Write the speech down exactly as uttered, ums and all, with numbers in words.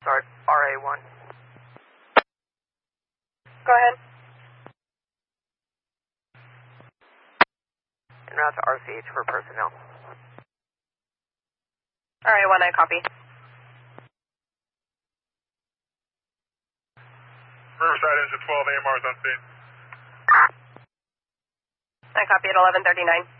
Sorry, R A one. Go ahead. En route to R C H for personnel. R A one, I copy. Riverside engine twelve, A M R is on scene. I copy at eleven thirty-nine.